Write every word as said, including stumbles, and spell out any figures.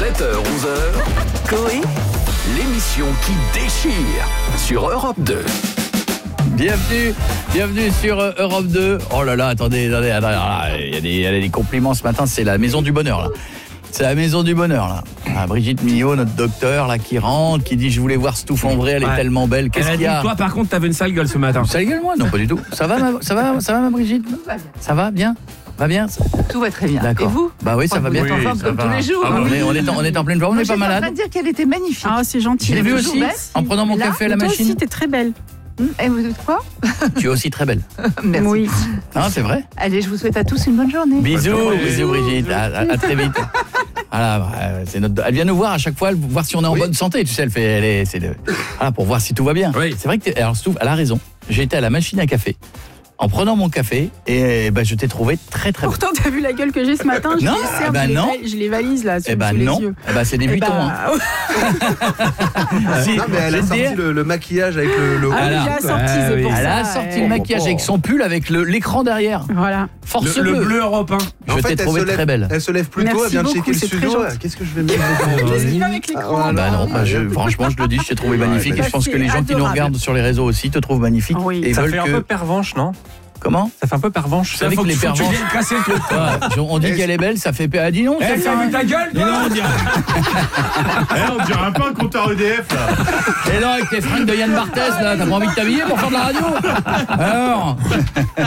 sept heures onze heures, Coé, l'émission qui déchire sur Europe deux. Bienvenue, bienvenue sur euh, Europe deux. Oh là là, attendez, attendez, attendez, il y a des, il y a des compliments ce matin, c'est la maison du bonheur là. C'est la maison du bonheur là. Ah, Brigitte Millot, notre docteur là, qui rentre, qui dit je voulais voir Stouff en vrai, elle est Ouais. tellement belle. Qu'est-ce Elle a qu'il y a? dit, toi par contre t'avais une sale gueule ce matin. Sale gueule moi? Non, pas du tout. Ça va, ma, ça va, ça va ma Brigitte? Ça va bien? Va bien? Tout va très bien. D'accord. Et vous? Bah oui, ça va bien. Vous êtes en forme ça comme va. tous les jours. Ah, on, est, on, est en, on est en pleine forme, on Moi, n'est pas j'étais en train malade. de dire qu'elle était magnifique. Ah, c'est gentil. Je l'ai vu toujours aussi belle. en prenant mon Là, café à la Toi machine. aussi, t'es très belle. Hum, Et vous dites quoi? Tu es aussi très belle. Merci. Oui. Non, c'est vrai. Allez, je vous souhaite à tous une bonne journée. Bisous, bisous Brigitte, à, à- à très vite. Voilà, euh, c'est notre... Elle vient nous voir à chaque fois, elle- voir si on est en Oui. bonne santé. Tu sais, elle fait, elle est, c'est le... voilà, pour voir si tout va bien. Oui. C'est vrai que, t'es- alors Stouff, elle a raison. J'ai été à la machine à café en prenant mon café et ben, je t'ai trouvé très très belle. Pourtant, t'as vu la gueule que j'ai ce matin? Je Non, les serre, eh ben je, les non. val- je les valise là, sous, Eh ben sous les non, yeux. eh ben, c'est des Eh butons. ben, hein. Si, Non mais elle je a vais te sorti dire, le, le maquillage avec le, le Ah oui, Elle a- il a sorti, Ah c'est oui. pour elle ça. a sorti ouais. le maquillage avec son pull avec le- l'écran derrière. Voilà. Force Le, le bleue. bleu européen. Je En t'ai fait, elle trouvé se lève- très belle. Elle se lève plus tôt, elle Merci vient de beaucoup, checker le c'est très studio. gentil. Qu'est-ce que je vais mettre Qu'est-ce qu'il va avec l'écran? Ah, Bah non, bah je, euh, franchement, je le dis, je t'ai trouvé magnifique bah, et je pense c'est que les gens qui nous adorable. regardent sur les réseaux aussi te trouvent magnifique Oui. et Ça veulent fait un que... peu pervenche, non? Comment? Ça fait un peu pervenche. Vous savez que les pervenches- Tu viens de casser le truc. Ouais, je- on dit qu'elle est belle, ça fait... Ah, dis non, ça Eh, fait t'as un- vu ta gueule, Mais toi? non, on dirait... Eh, on dirait un peu un compteur E D F là. Et non, avec tes fringues de Yann Barthès, là, t'as pas envie de t'habiller pour faire de la radio? Alors